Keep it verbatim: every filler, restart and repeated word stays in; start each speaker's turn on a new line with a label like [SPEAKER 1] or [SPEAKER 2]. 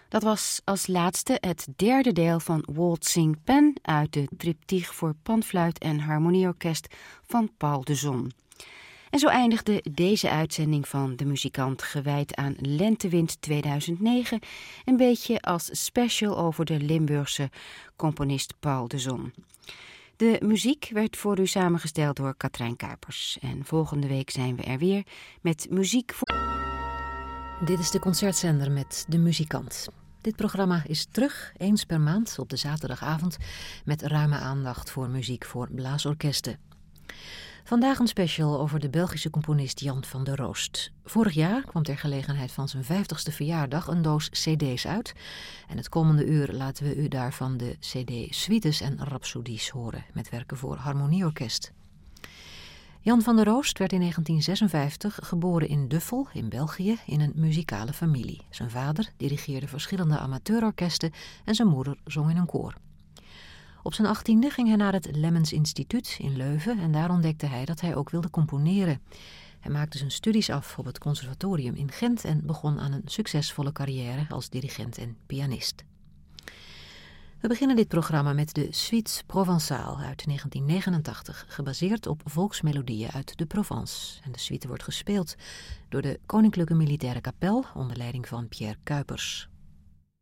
[SPEAKER 1] Dat was als laatste het derde deel van Waltzing Pen uit de triptych voor panfluit en harmonieorkest van Paul de Zon. En zo eindigde deze uitzending van De Muzikant, gewijd aan Lentewind tweeduizend negen, een beetje als special over de Limburgse componist Paul de Zon. De muziek werd voor u samengesteld door Katrijn Kuipers. En volgende week zijn we er weer met muziek voor...
[SPEAKER 2] Dit is de concertzender met De Muzikant. Dit programma is terug, eens per maand op de zaterdagavond, met ruime aandacht voor muziek voor blaasorkesten. Vandaag een special over de Belgische componist Jan van der Roost. Vorig jaar kwam ter gelegenheid van zijn vijftigste verjaardag een doos cd's uit. En het komende uur laten we u daarvan de cd Suites en Rhapsodies horen, met werken voor harmonieorkest. Jan van der Roost werd in negentien zesenvijftig geboren in Duffel in België in een muzikale familie. Zijn vader dirigeerde verschillende amateurorkesten en zijn moeder zong in een koor. Op zijn achttiende ging hij naar het Lemmens Instituut in Leuven en daar ontdekte hij dat hij ook wilde componeren. Hij maakte zijn studies af op het conservatorium in Gent en begon aan een succesvolle carrière als dirigent en pianist. We beginnen dit programma met de Suite Provençale uit negentien negenentachtig, gebaseerd op volksmelodieën uit de Provence. En de suite wordt gespeeld door de Koninklijke Militaire Kapel onder leiding van Pierre Kuipers.